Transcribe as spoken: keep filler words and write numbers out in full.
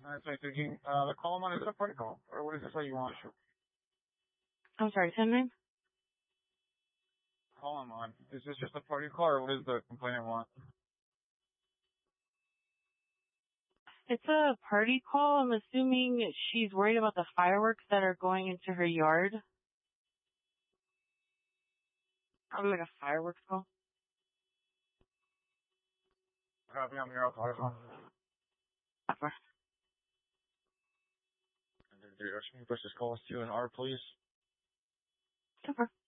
Alright, so thinking, uh, the call I'm on is a party call, or what is this that you want? I'm sorry, ten name? Call I'm on. Is this just a party call, or what is the complaint I want? It's a party call. I'm assuming she's worried about the fireworks that are going into her yard. Probably like a fireworks call. Copy, I'm here, I'll talk to him. Upper. Can you push this call to an R, please? Upper.